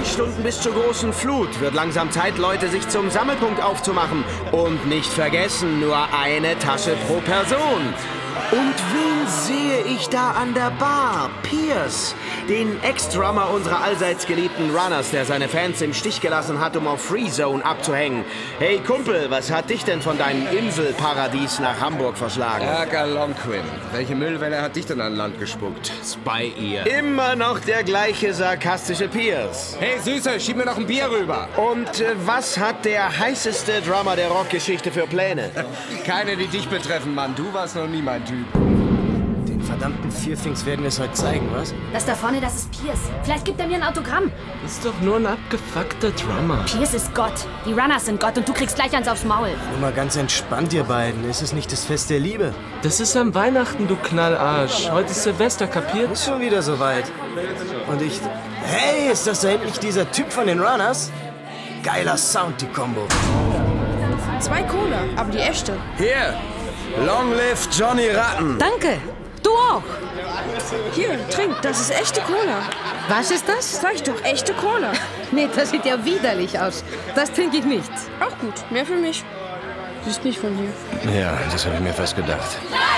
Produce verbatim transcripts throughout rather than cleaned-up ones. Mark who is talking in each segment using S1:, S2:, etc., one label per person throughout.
S1: zwei Stunden bis zur großen Flut. Wird langsam Zeit, Leute, sich zum Sammelpunkt aufzumachen. Und nicht vergessen, nur eine Tasche pro Person. Und wen sehe ich da an der Bar? Pierce, den Ex-Drummer unserer allseits geliebten Runners, der seine Fans im Stich gelassen hat, um auf Freezone abzuhängen. Hey Kumpel, was hat dich denn von deinem Inselparadies nach Hamburg verschlagen?
S2: Ärger Longquin. Welche Müllwelle hat dich denn an Land gespuckt?
S3: Bei ihr.
S1: Immer noch der gleiche sarkastische Pierce.
S2: Hey Süße, schieb mir noch ein Bier rüber.
S1: Und äh, was hat der heißeste Drummer der Rockgeschichte für Pläne?
S2: Keine, die dich betreffen, Mann. Du warst noch nie mein Typ.
S3: Den verdammten Vierfings werden wir es heute zeigen, was?
S4: Das da vorne, das ist Pierce. Vielleicht gibt er mir ein Autogramm.
S5: Ist doch nur ein abgefuckter Drummer.
S4: Pierce ist Gott. Die Runners sind Gott und du kriegst gleich eins aufs Maul.
S3: Nur mal ganz entspannt, ihr beiden. Ist es nicht das Fest der Liebe?
S5: Das ist am Weihnachten, du Knallarsch. Heute ist Silvester, kapiert?
S3: Ist schon wieder soweit. Und ich... Hey, ist das da endlich dieser Typ von den Runners? Geiler Sound, die Combo.
S6: Zwei Cola, aber die echte.
S1: Hier, long live Johnny Ratten.
S7: Danke. Du auch.
S6: Hier, trink, das ist echte Cola.
S7: Was ist das?
S6: Sag ich doch, echte Cola.
S7: Nee, das sieht ja widerlich aus. Das trinke ich nicht.
S6: Auch gut, mehr für mich. Das ist nicht von hier.
S2: Ja, das habe ich mir fast gedacht.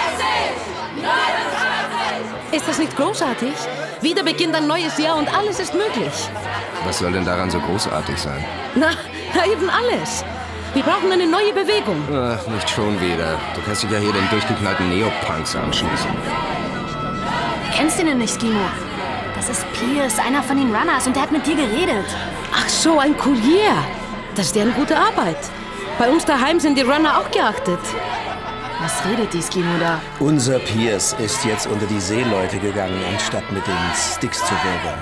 S7: Ist das nicht großartig? Wieder beginnt ein neues Jahr und alles ist möglich.
S2: Was soll denn daran so großartig sein?
S7: Na, na eben alles. Wir brauchen eine neue Bewegung.
S2: Ach, nicht schon wieder. Du kannst dich ja hier den durchgeknallten Neopunks anschließen.
S4: Kennst du den nicht, Skimo? Das ist Pierce, einer von den Runners, und der hat mit dir geredet.
S7: Ach so, ein Kurier. Das ist deren gute Arbeit. Bei uns daheim sind die Runner auch geachtet.
S4: Was redet die Skimo da?
S1: Unser Pierce ist jetzt unter die Seeleute gegangen, anstatt mit den Sticks zu wirbeln.